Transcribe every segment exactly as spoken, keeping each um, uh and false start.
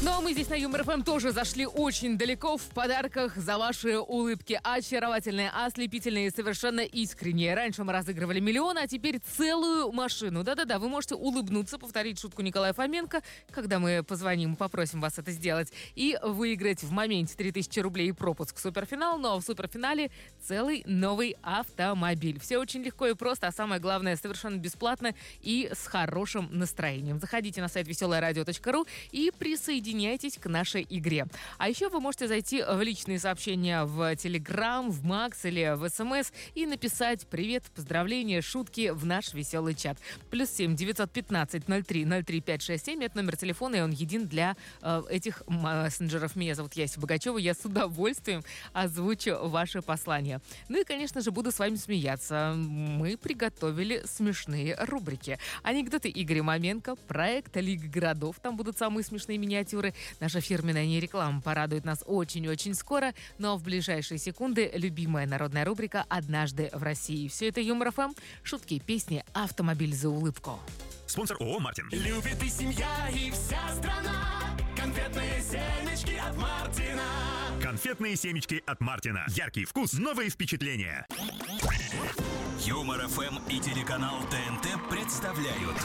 Ну а мы здесь на Юмор ФМ тоже зашли очень далеко в подарках за ваши улыбки. Очаровательные, ослепительные, совершенно искренние. Раньше мы разыгрывали миллионы, а теперь целую машину. Да-да-да, вы можете улыбнуться, повторить шутку Николая Фоменко, когда мы позвоним, попросим вас это сделать, и выиграть в моменте три тысячи рублей и пропуск в суперфинал. Ну а в суперфинале целый новый автомобиль. Все очень легко и просто, а самое главное, совершенно бесплатно и с хорошим настроением. Заходите на сайт веселое радио точка ру и присоединяйтесь Присоединяйтесь к нашей игре. А еще вы можете зайти в личные сообщения в Телеграм, в Макс или в СМС и написать привет, поздравления, шутки в наш веселый чат. Плюс семь девятьсот пятнадцать ноль три ноль три пять шесть семь. Это номер телефона, и он един для э, этих мессенджеров. Меня зовут Яся Богачева. Я с удовольствием озвучу ваши послания. Ну и, конечно же, буду с вами смеяться. Мы приготовили смешные рубрики. Анекдоты Игоря Маменко, проект Лига городов. Там будут самые смешные миниатюры. Наша фирменная нереклама порадует нас очень-очень скоро, но в ближайшие секунды любимая народная рубрика «Однажды в России». Все это Юмор ФМ, шутки, песни, автомобиль за улыбку. Спонсор ООО «Мартин». Любит и семья, и вся страна. Конфетные семечки от Мартина. Конфетные семечки от Мартина. Яркий вкус, новые впечатления. Юмор ФМ и телеканал ТНТ представляют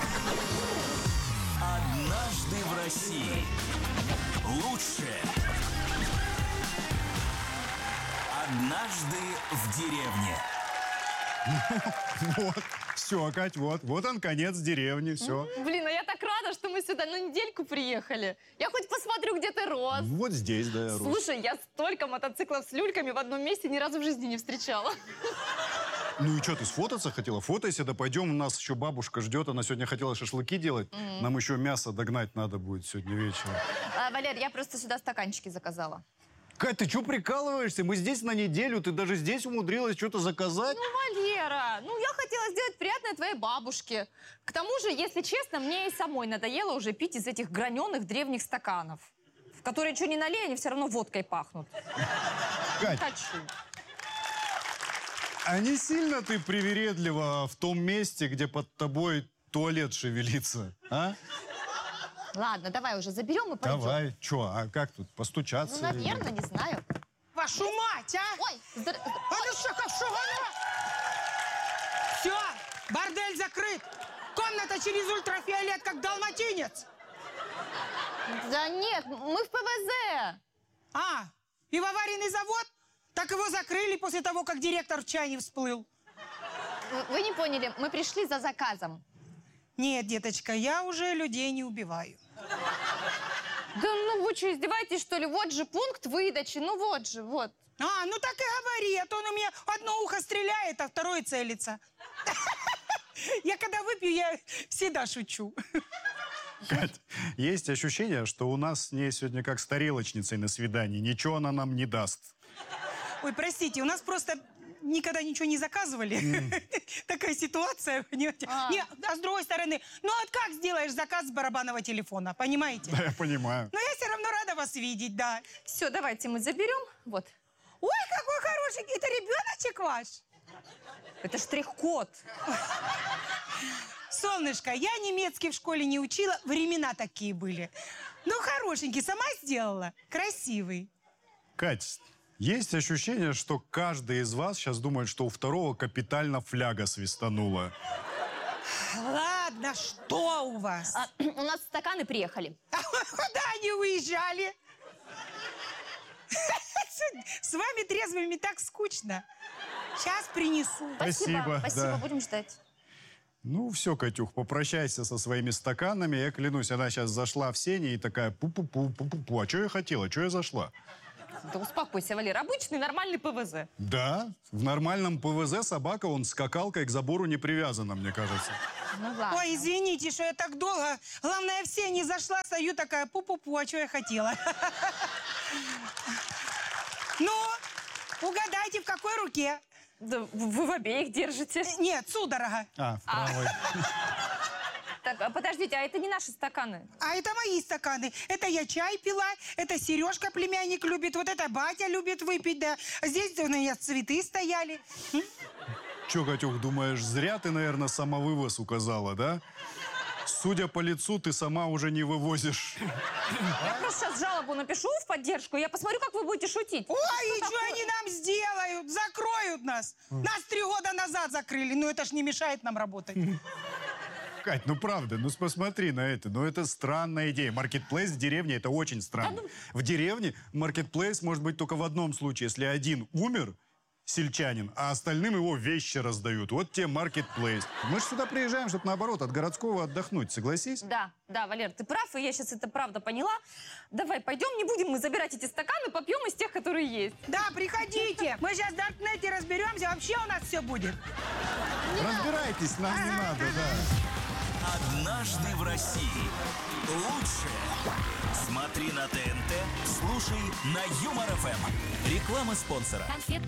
«Однажды в России». Лучшее. Однажды в деревне. Вот, все, Кать, вот, вот он, конец деревни, все. Блин, а я так рада, что мы сюда на недельку приехали. Я хоть посмотрю, где ты рос. Вот здесь, да, я рос. Слушай, я столько мотоциклов с люльками в одном месте ни разу в жизни не встречала. Ну и что, ты сфотаться хотела? Фотойся, да пойдем, у нас еще бабушка ждет, она сегодня хотела шашлыки делать. Mm-hmm. Нам еще мясо догнать надо будет сегодня вечером. А, Валер, я просто сюда стаканчики заказала. Кать, ты что прикалываешься? Мы здесь на неделю, ты даже здесь умудрилась что-то заказать? Ну, Валера, ну я хотела сделать приятное твоей бабушке. К тому же, если честно, мне и самой надоело уже пить из этих граненых древних стаканов, в которые что ни налей, они все равно водкой пахнут. Кать, хочу. А не сильно ты привередлива в том месте, где под тобой туалет шевелится, а? Ладно, давай уже заберем и пойдем. Давай, что, а как тут, постучаться? Ну, наверное, не знаю. Вашу мать, а! Ой, здор... А ну что, как что, Все, бордель закрыт. Комната через ультрафиолет, как далматинец. Да нет, мы в ПВЗ. А, и в аварийный завод? Так его закрыли после того, как директор в чайне всплыл. Вы, вы не поняли, мы пришли за заказом. Нет, деточка, я уже людей не убиваю. Да ну вы что, издеваетесь, что ли? Вот же пункт выдачи, ну вот же, вот. А, ну так и говори, а то он у меня одно ухо стреляет, а второе целится. Я когда выпью, я всегда шучу. Кать, есть ощущение, что у нас с ней сегодня как с тарелочницей на свидании. Ничего она нам не даст. Ой, простите, у нас просто никогда ничего не заказывали. Mm. Такая ситуация, понимаете? А. Не, а с другой стороны, ну вот как сделаешь заказ с барабанного телефона, понимаете? Да, я понимаю. Но я все равно рада вас видеть, да. Все, давайте мы заберем. Вот. Ой, какой хороший, это ребеночек ваш? Это штрих-код. Солнышко, я немецкий в школе не учила, времена такие были. Ну, хорошенький, сама сделала, красивый. Кать, есть ощущение, что каждый из вас сейчас думает, что у второго капитально фляга свистанула. Ладно, что у вас? А, у нас стаканы приехали. А куда они уезжали? С вами трезвыми так скучно. Сейчас принесу. Спасибо, Спасибо, спасибо, да. Будем ждать. Ну, все, Катюх, попрощайся со своими стаканами. Я клянусь, она сейчас зашла в сене и такая пу-пу-пу, пу-пу-пу. А что я хотела? Что я зашла? Да успокойся, Валер. Обычный нормальный ПВЗ. Да, в нормальном ПВЗ собака, он скакалкой к забору не привязана, мне кажется. Ну ладно. Ой, извините, что я так долго. Главное, все не зашла, стою такая пу-пу-пу, а что я хотела? Ну, угадайте, в какой руке? Да вы в обеих держите. Нет, судорога. А, в правой. Так, а подождите, а это не наши стаканы? А это мои стаканы. Это я чай пила, это Сережка племянник любит, вот это батя любит выпить, да. Здесь у меня цветы стояли. Че, Катюх, думаешь, зря ты, наверное, самовывоз указала, да? Судя по лицу, ты сама уже не вывозишь. Я просто сейчас жалобу напишу в поддержку, и я посмотрю, как вы будете шутить. Ой, и что они нам сделают? Закроют нас. Нас три года назад закрыли. Ну, это ж не мешает нам работать. Кать, ну правда, ну посмотри на это. Ну это странная идея. Маркетплейс в деревне — это очень странно. В деревне маркетплейс может быть только в одном случае. Если один умер, сельчанин, а остальным его вещи раздают. Вот тебе маркетплейс. Мы же сюда приезжаем, чтобы наоборот, от городского отдохнуть. Согласись? Да, да, Валер, ты прав, и я сейчас это правда поняла. Давай, пойдем, не будем мы забирать эти стаканы, попьем из тех, которые есть. Да, приходите. Мы сейчас в Даркнете разберемся. Вообще у нас все будет. Разбирайтесь, нам не надо, да. Однажды в России. Лучшее. Смотри на ТНТ, слушай на Юмор ФМ. Реклама спонсора. Конфетный